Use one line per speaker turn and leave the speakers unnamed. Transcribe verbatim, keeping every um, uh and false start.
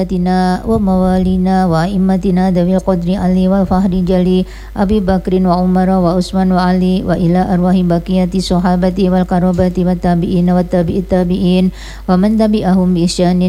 ساداتنا وموالينا وأئمتنا ذوي القدر علي والفهر جلي أبي بكر وعمر وعثمان وعلي وإلى أرواح بقية الصحابة والقرابة والتابعين والتابع التابعين ومن تبعهم بإحسان